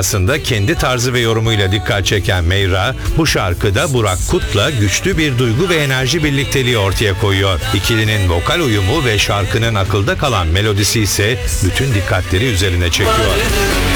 dünyasında kendi tarzı ve yorumuyla dikkat çeken Meyra, bu şarkıda Burak Kut'la güçlü bir duygu ve enerji birlikteliği ortaya koyuyor. İkilinin vokal uyumu ve şarkının akılda kalan melodisi ise bütün dikkatleri üzerine çekiyor.